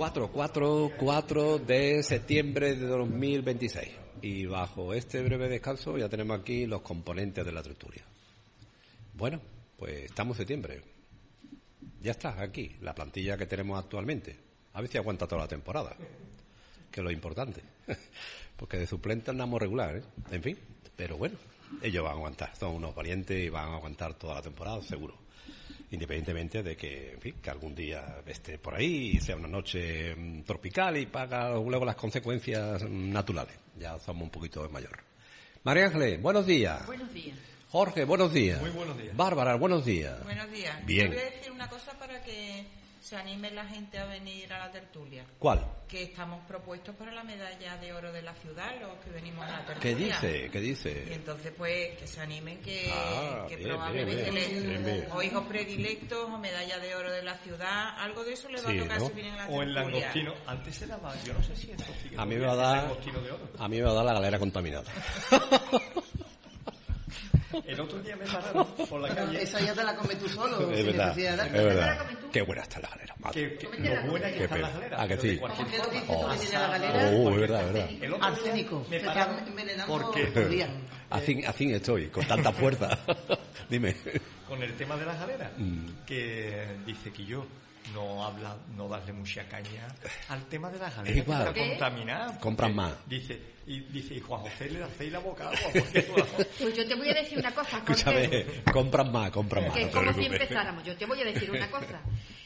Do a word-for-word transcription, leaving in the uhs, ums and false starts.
cuatro, cuatro, cuatro de septiembre de dos mil veintiséis. Y bajo este breve descanso ya tenemos aquí los componentes de la tertulia. Bueno, pues estamos en septiembre. Ya está aquí, la plantilla que tenemos actualmente. A ver si aguanta toda la temporada, que es lo importante. Porque de suplente andamos regular, ¿eh? En fin, pero bueno, ellos van a aguantar. Son unos valientes y van a aguantar toda la temporada, seguro. Independientemente de que, en fin, que algún día esté por ahí y sea una noche mm, tropical y paga luego las consecuencias mm, naturales. Ya somos un poquito mayor. María Ángeles, buenos días. Buenos días. Jorge, buenos días. Muy buenos días. Bárbara, buenos días. Buenos días. Bien. Yo voy a decir una cosa para que se anime la gente a venir a la tertulia. ¿Cuál? Que estamos propuestos para la medalla de oro de la ciudad, los que venimos a la tertulia. ¿Qué dice? ¿Qué Y dice? entonces, pues, que se animen, que, Ah, que bien, probablemente bien, bien, les bien, bien. o hijos predilectos o medalla de oro de la ciudad, algo de eso les va Sí, a tocar ¿no? si vienen a la O el tertulia. langostino. Antes se daba, yo no sé si esto sigue. A mí me todavía, va a el dar, langostino de oro. a mí me va a dar la galera contaminada. El otro día me pararon por la calle. Esa ya te la comes tú solo. Es sin verdad, necesidad de es darte. verdad. Qué buena está la galera, madre. Que, que lo buena que Qué están las pena. galeras. Ah, que pero de sí. cualquier ¿Cómo que lo forma. dices tú que tiene la Asada, galera? Oh, es cualquier verdad, cosa. verdad. El otro día Arsénico. me Se pararon está envenenando porque todo el día. Así, así estoy, con tanta fuerza. Dime. con el tema de las galeras, Mm. que dice que yo no habla, no darle mucha caña al tema de las Es galeras, que igual. está ¿Qué? contaminada. Compran porque más. Dice, y dice, y Juan José le hacéis la boca agua, porque tú la- Pues yo te voy a decir una cosa, Jorge, Escúchame, compran más, compran más. que No es te como si preocupes. empezáramos. Yo te voy a decir una cosa.